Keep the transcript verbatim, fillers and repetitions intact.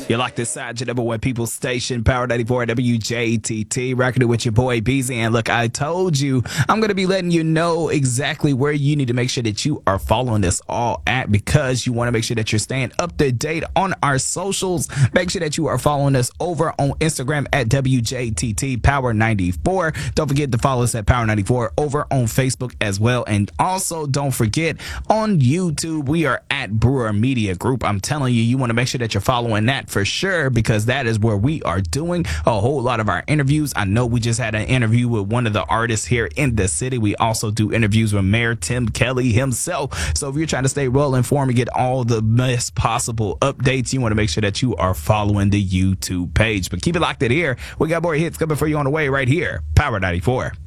You're like this side, your number one people station, Power ninety-four W J T T, rocking it with your boy Beezy. And look, I told you, I'm going to be letting you know exactly where you need to make sure that you are following this all at, because you want to make sure that you're staying up to date on our socials. Make sure that you are following us over on Instagram at W J T T Power ninety-four. Don't forget to follow us at Power ninety-four over on Facebook as well. And also don't forget on YouTube, we are at Brewer Media Group. I'm telling you, you want to make sure that you're following that for sure, because that is where we are doing a whole lot of our interviews. I know we just had an interview with one of the artists here in the city. We also do interviews with Mayor Tim Kelly himself. So if you're trying to stay well informed and get all the best possible updates, you want to make sure that you are following the YouTube page. But keep it locked in here. We got more hits coming for you on the way right here. Power ninety-four.